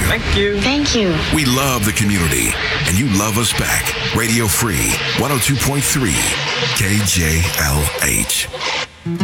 Thank you. Thank you. We love the community, and you love us back. Radio Free, 102.3, KJLH.